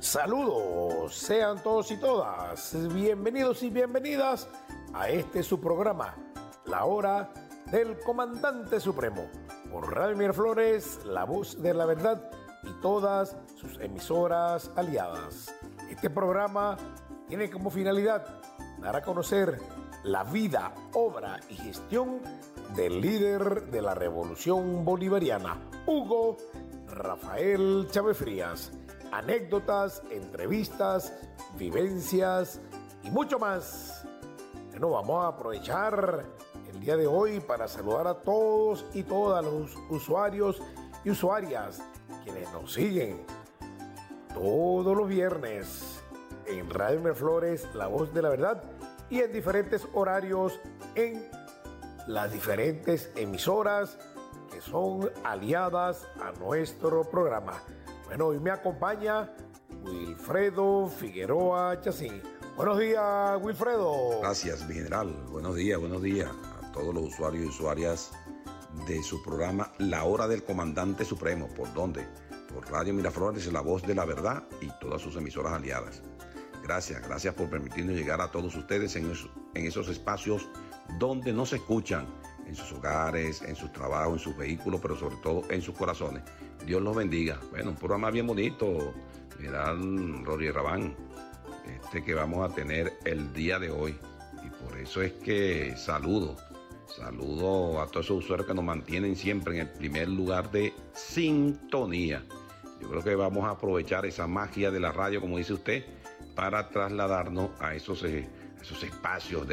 Saludos, sean todos y todas bienvenidos y bienvenidas a este su programa, La Hora del Comandante Supremo, por Radio Miraflores, la voz de la verdad y todas sus emisoras aliadas. Este programa tiene como finalidad dar a conocer la vida, obra y gestión del líder de la Revolución Bolivariana, Hugo Rafael Chávez Frías. Anécdotas, entrevistas, vivencias y mucho más. Bueno, vamos a aprovechar el día de hoy para saludar a todos y todas los usuarios y usuarias quienes nos siguen todos los viernes en Radio Miraflores, la voz de la verdad, y en diferentes horarios en las diferentes emisoras que son aliadas a nuestro programa. Bueno, hoy me acompaña Wilfredo Figueroa Chacín. Buenos días, Wilfredo. Gracias, mi general. Buenos días a todos los usuarios y usuarias de su programa La Hora del Comandante Supremo. ¿Por dónde? Por Radio Miraflores, la voz de la verdad y todas sus emisoras aliadas. Gracias por permitirnos llegar a todos ustedes en esos espacios donde nos escuchan, en sus hogares, en sus trabajos, en sus vehículos, pero sobre todo en sus corazones. Dios los bendiga. Bueno, un programa bien bonito, General Rory Rabán, que vamos a tener el día de hoy. Y por eso es que saludo a todos esos usuarios que nos mantienen siempre en el primer lugar de sintonía. Yo creo que vamos a aprovechar esa magia de la radio, como dice usted, para trasladarnos a esos espacios de